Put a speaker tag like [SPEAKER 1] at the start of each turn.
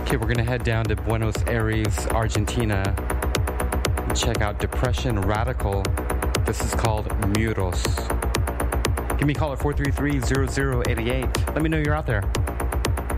[SPEAKER 1] Okay, we're gonna head down to Buenos Aires, Argentina, and check out Depression Radical. This is called Muros. Give me a call at 433-0088. Let me know you're out there.